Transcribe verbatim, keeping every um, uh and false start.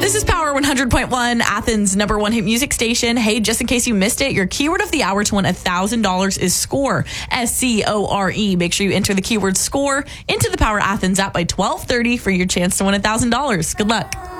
This is Power one hundred point one, Athens' number one hit music station. Hey, just in case you missed it, your keyword of the hour to win one thousand dollars is SCORE, S C O R E. Make sure you enter the keyword SCORE into the Power Athens app by twelve thirty for your chance to win one thousand dollars. Good luck.